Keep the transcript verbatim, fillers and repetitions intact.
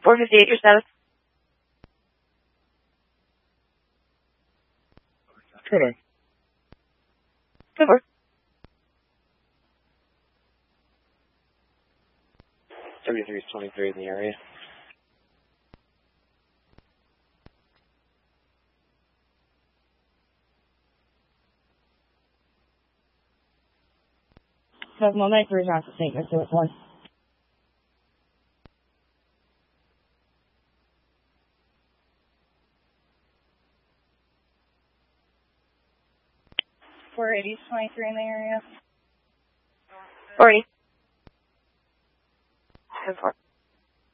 four fifty-eight, your status? Correct. Good work. seventy-three twenty-three in the area. seven one nine three Johnson statement, two one. four eighty, twenty-three in the area. four eighty. ten four.